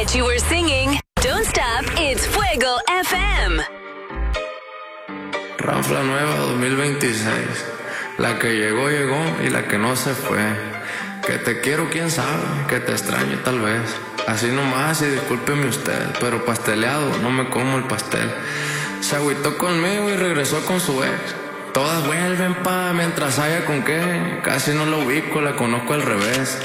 bet you were singing Don't Stop, It's Fuego FM. Ranfla nueva 2026. La que llegó, llegó y la que no se fue. Que te quiero, quién sabe, que te extraño tal vez. Así nomás y discúlpeme usted, pero pasteleado, no me como el pastel. Se agüitó conmigo y regresó con su ex. Todas vuelven mientras haya con qué. Casi no la ubico, la conozco al revés.